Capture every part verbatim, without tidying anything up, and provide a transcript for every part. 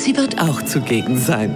Sie wird auch zugegen sein.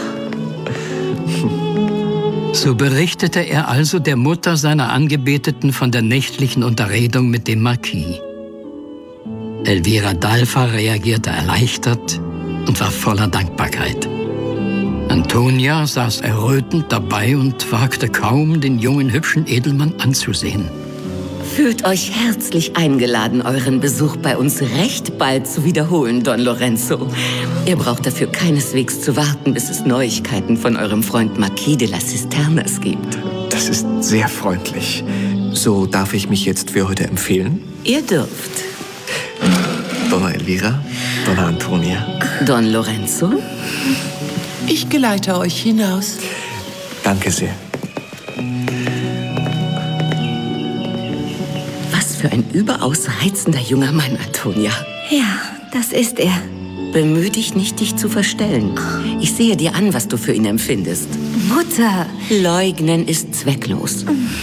So berichtete er also der Mutter seiner Angebeteten von der nächtlichen Unterredung mit dem Marquis. Elvira d'Alfa reagierte erleichtert und war voller Dankbarkeit. Antonia saß errötend dabei und wagte kaum, den jungen, hübschen Edelmann anzusehen. Fühlt euch herzlich eingeladen, euren Besuch bei uns recht bald zu wiederholen, Don Lorenzo. Ihr braucht dafür keineswegs zu warten, bis es Neuigkeiten von eurem Freund Marquis de las Cisternas gibt. Das ist sehr freundlich. So darf ich mich jetzt für heute empfehlen? Ihr dürft. Donna Elvira, Donna Antonia. Don Lorenzo? Ich geleite euch hinaus. Danke sehr. Was für ein überaus reizender junger Mann, Antonia. Ja, das ist er. Bemühe dich nicht, dich zu verstellen. Ich sehe dir an, was du für ihn empfindest. Mutter! Leugnen ist zwecklos.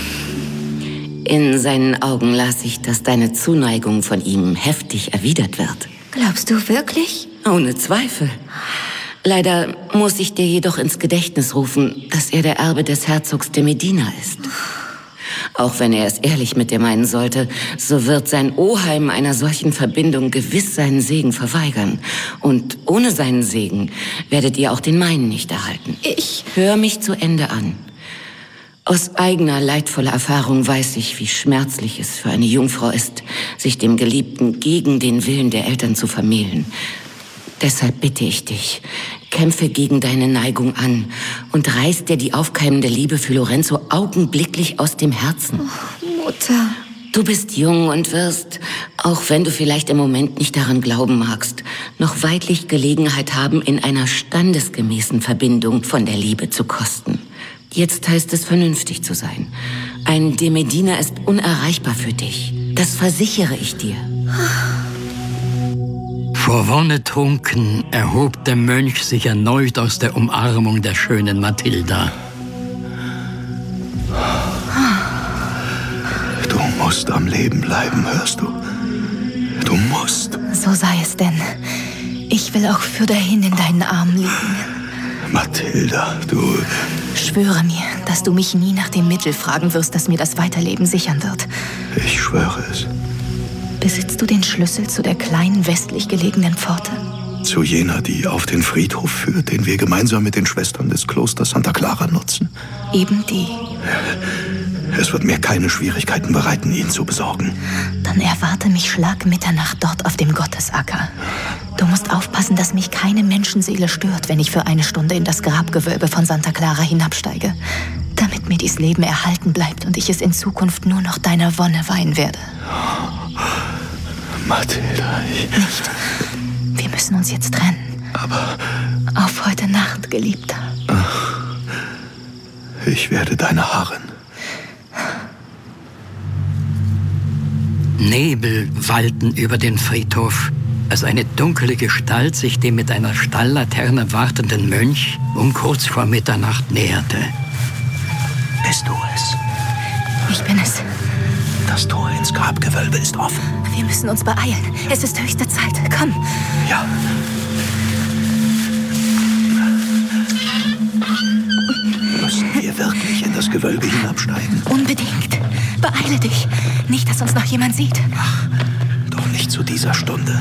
In seinen Augen las ich, dass deine Zuneigung von ihm heftig erwidert wird. Glaubst du wirklich? Ohne Zweifel. Leider muss ich dir jedoch ins Gedächtnis rufen, dass er der Erbe des Herzogs de Medina ist. Auch wenn er es ehrlich mit dir meinen sollte, so wird sein Oheim einer solchen Verbindung gewiss seinen Segen verweigern. Und ohne seinen Segen werdet ihr auch den meinen nicht erhalten. Ich... Hör mich zu Ende an. Aus eigener leidvoller Erfahrung weiß ich, wie schmerzlich es für eine Jungfrau ist, sich dem Geliebten gegen den Willen der Eltern zu vermählen. Deshalb bitte ich dich, kämpfe gegen deine Neigung an und reiß dir die aufkeimende Liebe für Lorenzo augenblicklich aus dem Herzen. Oh, Mutter. Du bist jung und wirst, auch wenn du vielleicht im Moment nicht daran glauben magst, noch weitlich Gelegenheit haben, in einer standesgemäßen Verbindung von der Liebe zu kosten. Jetzt heißt es, vernünftig zu sein. Ein de Medina ist unerreichbar für dich. Das versichere ich dir. Vor Wonne trunken erhob der Mönch sich erneut aus der Umarmung der schönen Mathilda. Du musst am Leben bleiben, hörst du? Du musst. So sei es denn. Ich will auch für dahin in deinen Armen liegen. Mathilda, du... Schwöre mir, dass du mich nie nach dem Mittel fragen wirst, das mir das Weiterleben sichern wird. Ich schwöre es. Besitzt du den Schlüssel zu der kleinen westlich gelegenen Pforte? Zu jener, die auf den Friedhof führt, den wir gemeinsam mit den Schwestern des Klosters Santa Clara nutzen. Eben die. Es wird mir keine Schwierigkeiten bereiten, ihn zu besorgen. Dann erwarte mich Schlag Mitternacht dort auf dem Gottesacker. Du musst aufpassen, dass mich keine Menschenseele stört, wenn ich für eine Stunde in das Grabgewölbe von Santa Clara hinabsteige. Damit mir dies Leben erhalten bleibt und ich es in Zukunft nur noch deiner Wonne weihen werde. Mathilda, ich... Nicht. Wir müssen uns jetzt trennen. Aber... Auf heute Nacht, Geliebter. Ach, ich werde deine Harren. Nebel wallten über den Friedhof, als eine dunkle Gestalt sich dem mit einer Stalllaterne wartenden Mönch um kurz vor Mitternacht näherte. Bist du es? Ich bin es. Das Tor ins Grabgewölbe ist offen. Wir müssen uns beeilen. Es ist höchste Zeit. Komm. Ja. Müssen wir wirklich in das Gewölbe hinabsteigen? Unbedingt. Beeile dich. Nicht, dass uns noch jemand sieht. Ach, doch nicht zu dieser Stunde.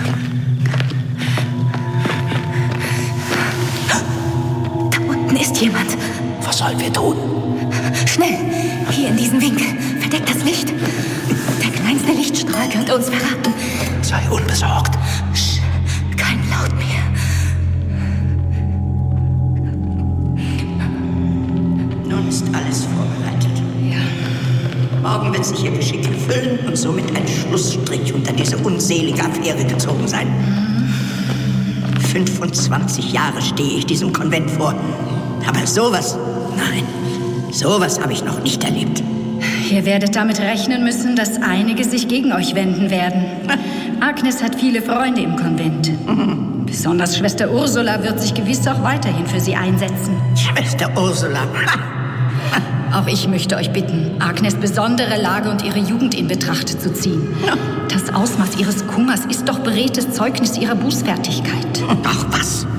Da unten ist jemand. Was sollen wir tun? Schnell. Hier in diesen Winkel. Verdeck das Licht. Der kleinste Lichtstrahl könnte uns verraten. Sei unbesorgt. Sch, kein Laut mehr. Nun ist alles vorbereitet. Ja. Morgen wird sich Ihr Geschick erfüllen und somit ein Schlussstrich unter diese unselige Affäre gezogen sein. fünfundzwanzig Jahre stehe ich diesem Konvent vor. Aber sowas, nein, sowas habe ich noch nicht erlebt. Ihr werdet damit rechnen müssen, dass einige sich gegen euch wenden werden. Agnes hat viele Freunde im Konvent. Mhm. Besonders Schwester Ursula wird sich gewiss auch weiterhin für sie einsetzen. Schwester Ursula. Auch ich möchte euch bitten, Agnes' besondere Lage und ihre Jugend in Betracht zu ziehen. Das Ausmaß ihres Kumers ist doch beredtes Zeugnis ihrer Bußfertigkeit. Ach was?